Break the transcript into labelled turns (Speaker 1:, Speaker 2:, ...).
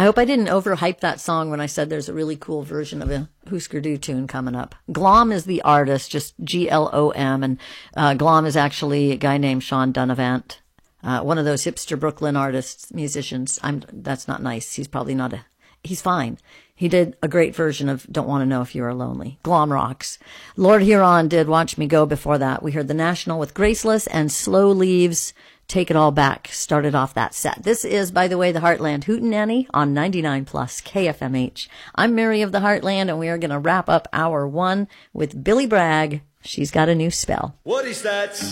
Speaker 1: hope I didn't overhype that song when I said there's a really cool version of a Husker Du tune coming up. Glom is the artist, just Glom, and Glom is actually a guy named Sean Dunavant, one of those hipster Brooklyn artists, musicians. That's not nice. He's probably not he's fine. He did a great version of Don't Want to Know If You Are Lonely. Glom rocks. Lord Huron did Watch Me Go before that. We heard The National with Graceless, and Slow Leaves, Take It All Back started off that set. This is, by the way, the Heartland Hootenanny on 99 Plus KFMH. I'm Mary of the Heartland, and we are going to wrap up hour 1 with Billy Bragg. She's Got a New Spell.
Speaker 2: What is that